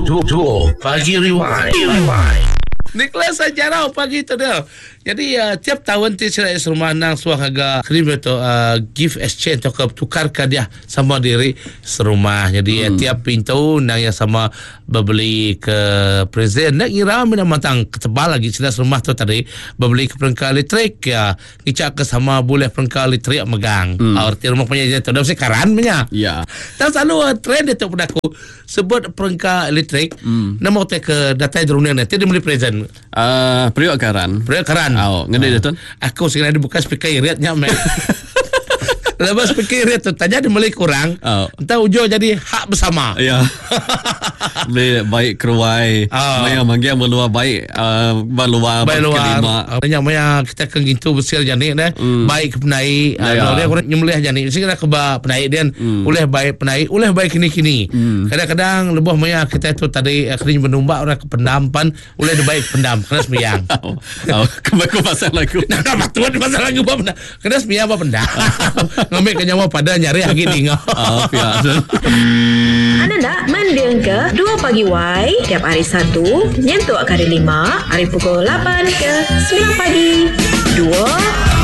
Duo Pagi Rewind. Nicholas sejarah pagi tu dia. Jadi tiap tahun saya rumah nang suah agak krim tu gift exchange atau tukarkan dia sama diri serumah. Jadi tiap pintu nang yang sama berbeli ke present nak kira mina matang ketebal lagi jelas rumah tu tadi berbeli ke perangkat elektrik ya ngicak ke sama boleh perangkat elektrik megang. Arti rumah punya tu dah sekaran punya. Ya. Dan selalu trend itu pada aku sebut perangkat elektrik nama hotel ke data drone nanti dia beli present. Periuk karan. Oh, ngede dia tu. Aku sekarang dibuka speaker iritnya mek. Lepas speaker irit tu tanya dia mulai kurang. Entah ujung jadi hak bersama. Ya. Boleh baik keruai. Maya manggia meluar baik meluar kelima. Maya kita ke gitu besar jani dah. Baik penai. Dia kurang nyembelih jani. Segala ke penai dia. Oleh baik penai, oleh baik kini-kini. Kadang-kadang lebih maya kita tu tadi akhirnya menumbak orang ke pendampan, oleh baik pendam kena sembiang. Kebaku pasal lagu. Nah, betul pasal lagu apa pendam. Kena sembiang apa pendam. Ngambil ke nyawa pada nyari lagi tinggal. Biasa. Anda nak mendengar ke 2 Pagi Y tiap hari Sabtu nyentuh hari 5 hari pukul 8 ke 9 pagi. 2